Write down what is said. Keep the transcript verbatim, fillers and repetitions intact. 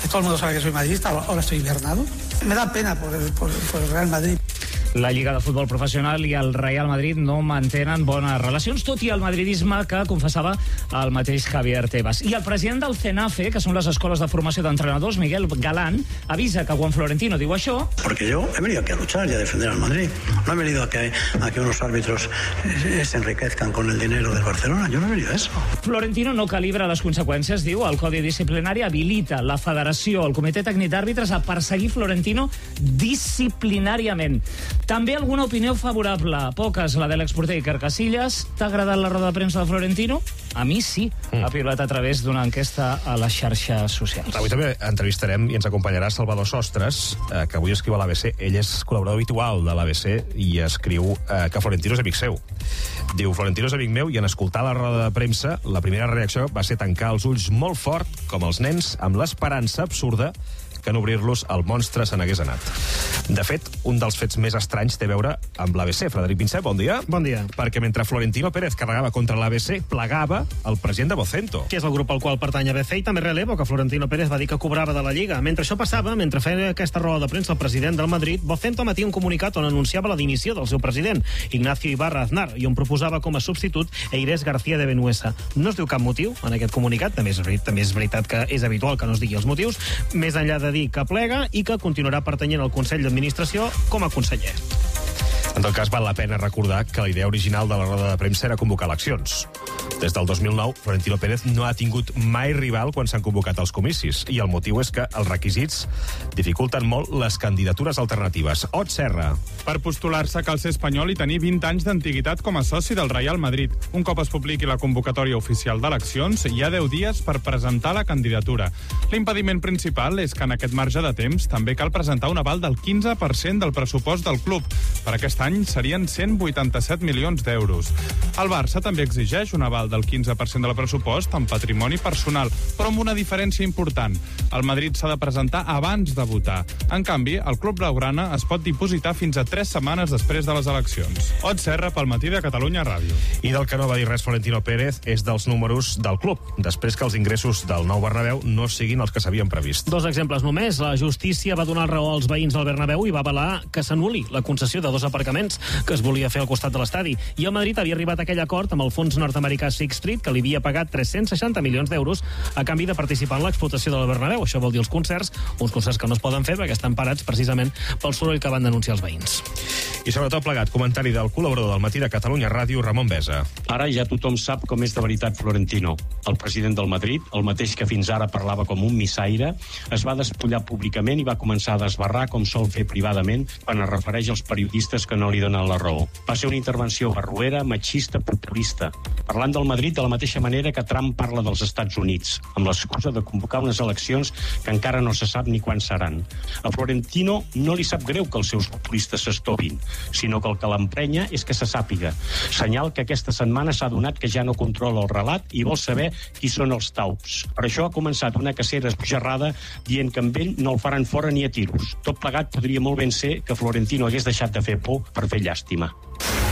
todo el mundo sabe que soy madridista, ahora estoy hibernado. Me da pena por el, por, por el Real Madrid. La Lliga de Futbol Professional i el Real Madrid no mantenen bones relacions, tot i el madridisme que confessava el mateix Javier Tebas. I el president del CENAFE, que són les escoles de formació d'entrenadors, Miguel Galán, avisa que quan Florentino diu això... Porque yo he venido aquí a luchar y a defender al Madrid. No he venido a que, a que unos árbitros se enriquezcan con el dinero del Barcelona. Yo no he venido a eso. Florentino no calibra les conseqüències, diu. El Codi Disciplinari habilita la Federació, el Comitè Tècnic d'Àrbitres, a perseguir Florentino disciplinàriament. També alguna opinió favorable, poques, la de l'exporter Iker Casillas. T'ha agradat la roda de premsa de Florentino? A mi sí, mm. ha piulat a través d'una enquesta a les xarxes socials. Avui també entrevistarem i ens acompanyarà Salvador Sostres, eh, que avui escriu a l'A B C. Ell és col·laborador habitual de l'A B C i escriu eh, que Florentino és amic seu. Diu, Florentino és amic meu, i en escoltar la roda de premsa, la primera reacció va ser tancar els ulls molt fort, com els nens, amb l'esperança absurda que en obrir-los el monstre se n'hagués anat. De fet, un dels fets més estranys té a veure amb l'A B C. Frederic Pinsé, bon dia. Bon dia. Perquè mentre Florentino Pérez carregava contra l'A B C, plegava el president de Vocento. Que és el grup al qual pertany A B C, i també relevo que Florentino Pérez va dir que cobrava de la Lliga. Mentre això passava, mentre feia aquesta roda de premsa el president del Madrid, Vocento emetia un comunicat on anunciava la dimissió del seu president, Ignacio Ibarra Aznar, i on proposava com a substitut Eirés García de Benuesa. No es diu cap motiu en aquest comunicat, també és, també és veritat que és habitual que no es digui els motius, més enllà de dir que plega i que continuarà pertanyent al Consell d'Administració com a conseller. En tot cas, val la pena recordar que la idea original de la roda de premsa era convocar eleccions. Des del dos mil nou, Florentino Pérez no ha tingut mai rival quan s'han convocat els comicis, i el motiu és que els requisits dificulten molt les candidatures alternatives. Ot Serra. Per postular-se cal ser espanyol i tenir vint anys d'antiguitat com a soci del Real Madrid. Un cop es publiqui la convocatòria oficial d'eleccions, hi ha deu dies per presentar la candidatura. L'impediment principal és que en aquest marge de temps també cal presentar un aval del quinze per cent del pressupost del club. Per aquest any serien cent vuitanta-set milions d'euros. El Barça també exigeix un aval del quinze per cent del pressupost en patrimoni personal, però amb una diferència important. El Madrid s'ha de presentar abans de votar. En canvi, el club blaugrana es pot dipositar fins a tres setmanes després de les eleccions. Ot Serra pel Matí de Catalunya Ràdio. I del que no va dir res Florentino Pérez és dels números del club, després que els ingressos del nou Bernabéu no siguin els que s'havien previst. Dos exemples només. La justícia va donar raó als veïns del Bernabéu i va avalar que s'anul·li la concessió de dos aparcaments que es volia fer al costat de l'estadi. I el Madrid havia arribat a aquell acord amb el fons nord-americà Sixth Street, que li havia pagat tres-cents seixanta milions d'euros a canvi de participar en l'explotació del Bernabéu. Això vol dir els concerts, uns concerts que no es poden fer perquè estan parats precisament pel soroll que van denunciar els veïns. I sobretot plegat, comentari del col·laborador del Matí de Catalunya Ràdio, Ramon Besa. Ara ja tothom sap com és de veritat Florentino. El president del Madrid, el mateix que fins ara parlava com un missaire, es va despullar públicament i va començar a desbarrar com sol fer privadament quan es refereix als periodistes que no li donen la raó. Va ser una intervenció barroera, machista, populista, parlant del Madrid de la mateixa manera que Trump parla dels Estats Units, amb l'excusa de convocar unes eleccions que encara no se sap ni quan seran. A Florentino no li sap greu que els seus populistes s'estovin, sinó que el que l'emprenya és que se sàpiga. Senyal que aquesta setmana s'ha donat que ja no controla el relat i vol saber qui són els taups. Per això ha començat una cacera esbojarrada dient que amb ell no el faran fora ni a tiros. Tot plegat podria molt ben ser que Florentino hagués deixat de fer por per fer llàstima.